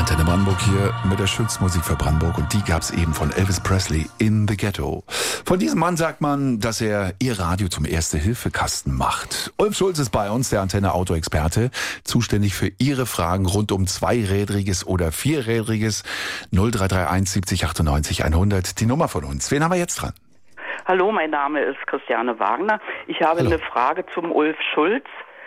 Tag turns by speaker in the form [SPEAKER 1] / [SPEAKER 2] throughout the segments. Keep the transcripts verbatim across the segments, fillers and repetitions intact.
[SPEAKER 1] Antenne Brandenburg hier mit der schönsten Musik für Brandenburg und die gab's eben von Elvis Presley, In the Ghetto. Von diesem Mann sagt man, dass er ihr Radio zum Erste-Hilfe-Kasten macht. Ulf Schulz ist bei uns, der Antenne-Auto-Experte, zuständig für Ihre Fragen rund um zweirädriges oder vierrädriges. null drei drei eins siebzig achtundneunzig hundert, die Nummer von uns. Wen haben wir jetzt dran?
[SPEAKER 2] Hallo, mein Name ist Christiane Wagner. Ich habe
[SPEAKER 1] Hallo.
[SPEAKER 2] eine Frage zum Ulf Schulz.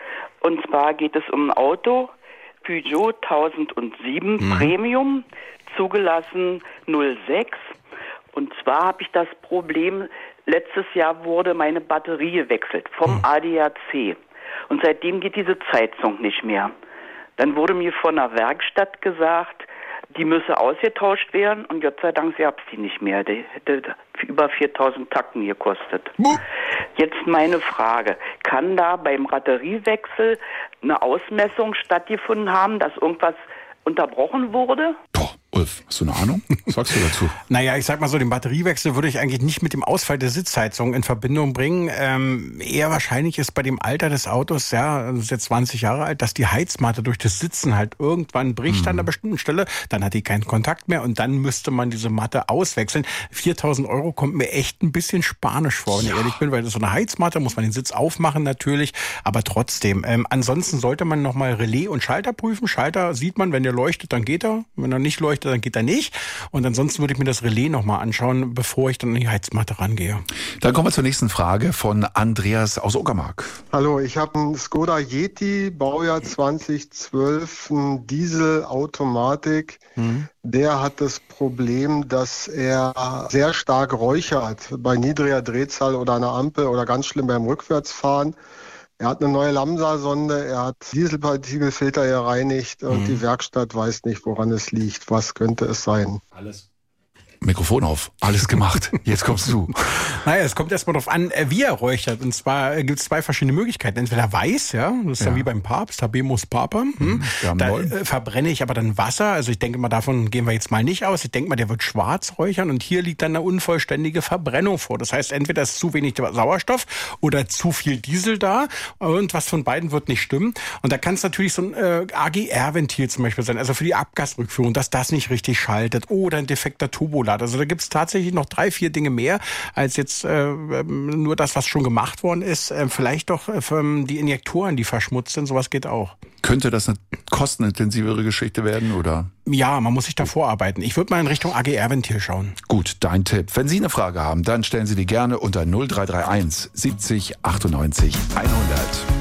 [SPEAKER 2] Und zwar geht es um ein Auto, Peugeot tausendsieben mhm. Premium, zugelassen null sechs. Und zwar habe ich das Problem, letztes Jahr wurde meine Batterie gewechselt vom mhm. A D A C. Und seitdem geht diese Zeitung nicht mehr. Dann wurde mir von der Werkstatt gesagt, die müsse ausgetauscht werden und Gott sei Dank, sie habt die nicht mehr. Die hätte über viertausend Tacken gekostet. Mhm. Jetzt meine Frage, kann da beim Batteriewechsel eine Ausmessung stattgefunden haben, dass irgendwas unterbrochen wurde?
[SPEAKER 1] Doch, Ulf, hast du eine Ahnung? Was sagst du dazu?
[SPEAKER 3] Naja, ich sag mal so, den Batteriewechsel würde ich eigentlich nicht mit dem Ausfall der Sitzheizung in Verbindung bringen. Ähm, eher wahrscheinlich ist bei dem Alter des Autos, ja, das ist jetzt zwanzig Jahre alt, dass die Heizmatte durch das Sitzen halt irgendwann bricht mhm. an einer bestimmten Stelle. Dann hat die keinen Kontakt mehr und dann müsste man diese Matte auswechseln. viertausend Euro kommt mir echt ein bisschen spanisch vor, wenn ja. ich ehrlich bin, weil das ist so eine Heizmatte, muss man den Sitz aufmachen natürlich, aber trotzdem. Ähm, ansonsten sollte man nochmal Relais und Schalter prüfen. Schalter sieht man, wenn der leuchtet, dann geht er. Wenn er nicht leuchtet, dann geht er nicht. Und ansonsten würde ich mir das Relais nochmal anschauen, bevor ich dann an die Heizmatte rangehe. Dann
[SPEAKER 1] kommen wir zur nächsten Frage von Andreas aus Uckermark.
[SPEAKER 4] Hallo, ich habe einen Skoda Yeti, Baujahr zweitausendzwölf, ein Dieselautomatik. Mhm. Der hat das Problem, dass er sehr stark räuchert bei niedriger Drehzahl oder einer Ampel oder ganz schlimm beim Rückwärtsfahren. Er hat eine neue Lambda-Sonde, er hat Dieselpartikelfilter gereinigt und mhm. die Werkstatt weiß nicht, woran es liegt. Was könnte es sein?
[SPEAKER 1] Alles. Mikrofon auf, alles gemacht. Jetzt kommst du.
[SPEAKER 3] Naja, es kommt erstmal darauf an, wie er räuchert. Und zwar gibt es zwei verschiedene Möglichkeiten. Entweder weiß, ja, das ist ja, ja wie beim Papst, Habemus Papam. Hm. Da äh, verbrenne ich aber dann Wasser. Also ich denke mal, davon gehen wir jetzt mal nicht aus. Ich denke mal, der wird schwarz räuchern und hier liegt dann eine unvollständige Verbrennung vor. Das heißt, entweder ist zu wenig Sauerstoff oder zu viel Diesel da und was von beiden wird nicht stimmen. Und da kann es natürlich so ein äh, A G R-Ventil zum Beispiel sein, also für die Abgasrückführung, dass das nicht richtig schaltet oder ein defekter Turbolader. Also da gibt es tatsächlich noch drei, vier Dinge mehr als jetzt äh, nur das, was schon gemacht worden ist. Äh, vielleicht doch äh, die Injektoren, die verschmutzt sind, sowas geht auch.
[SPEAKER 1] Könnte das eine kostenintensivere Geschichte werden, oder?
[SPEAKER 3] Ja, man muss sich da vorarbeiten. Ich würde mal in Richtung A G R-Ventil schauen.
[SPEAKER 1] Gut, dein Tipp. Wenn Sie eine Frage haben, dann stellen Sie die gerne unter null drei drei eins siebzig achtundneunzig hundert.